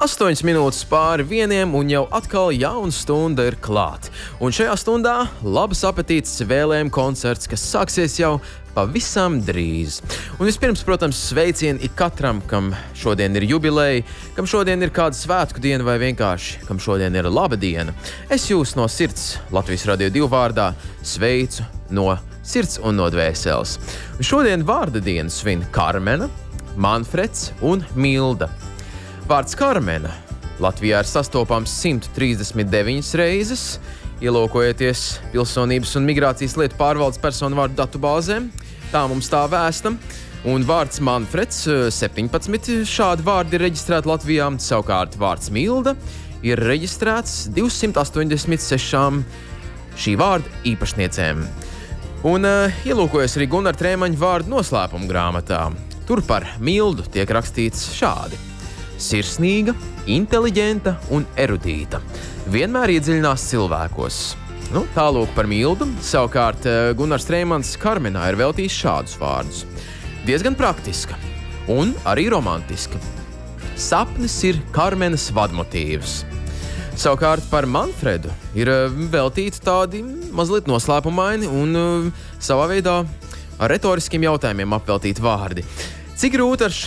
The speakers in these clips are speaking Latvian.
8 minūtes pāri 1 un jau atkal jauna stunda ir klāt. Un šajā stundā labs apetīts vēlējuma koncerts, kas sāksies jau pavisam drīz. Un vispirms, protams, sveicieni ikatram, kam šodien ir jubileja, kam šodien ir kāda svētku diena vai vienkārši, kam šodien ir laba diena. Es jūs no sirds Latvijas Radio 2 vārdā sveicu no sirds un no dvēseles. Un šodien vārda dienu svin Karmena, Manfreds un Milda. Vārds Karmena Latvijā ir sastopams 139 reizes, ielūkojieties Pilsonības un migrācijas lietu pārvaldes personu vārdu datubāzēm. Tā mums tā vēsta. Un vārds Manfreds 17 šādi vārdi ir reģistrēti Latvijā, savukārt vārds Milda ir reģistrēts 286 šī vārda īpašniecēm. Un ielūkojies arī Gunara Trēmaņa vārdu noslēpuma grāmatā. Tur par Mildu tiek rakstīts šādi: sirsnīga, inteliģenta un erudīta. Vienmēr iedziļinās cilvēkos. Tālūk par Mildu. Savukārt Gunārs Trēmans Karmenā ir veltījis šādus vārdus. Diezgan praktiska un arī romantiska. Sapnis ir Karmenas vadmotīvs. Savukārt par Manfredu ir veltīti tādi mazliet noslēpumaini un savā veidā ar retoriskiem jautājumiem apveltīti vārdi. Cik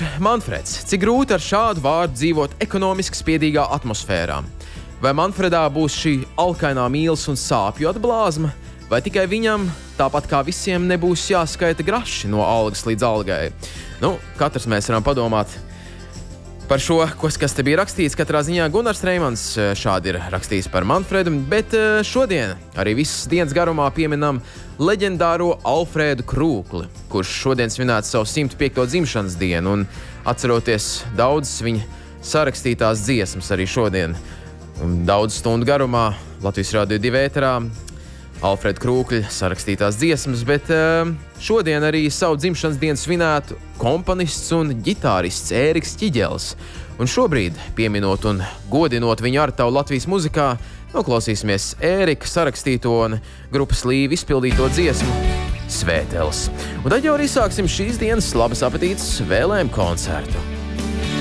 grūti ar šādu vārdu dzīvot ekonomiski spiedīgā atmosfērā? Vai Manfredā būs šī alkainā mīles un sāpju atblāzma, vai tikai viņam, tāpat kā visiem, nebūs jāskaita graši no algas līdz algai? Katrs mēs varam padomāt par šo, kas te bija rakstīts. Katrā ziņā Gunārs Trēmans šādi ir rakstījis par Manfredu, bet šodien arī visas dienas garumā pieminam leģendāro Alfrēdu Krūkli, kurš šodien svinētu savu 105. dzimšanas dienu, un atceroties daudzas viņa sarakstītās dziesmas arī šodien. Daudz stundu garumā Latvijas Radio 2 ēterā Alfrēda Krūkļa sarakstītās dziesmas, bet šodien arī savu dzimšanas dienu svinētu komponists un ģitārists Ēriks Ķiģelis. Un šobrīd, pieminot un godinot viņu artavu Latvijas muzikā, noklausīsimies Ērika sarakstīto un grupas Līva izpildīto dziesmu Svētelis. Un tad jau arī sāksim šīs dienas labas apetītes vēlējuma koncertu.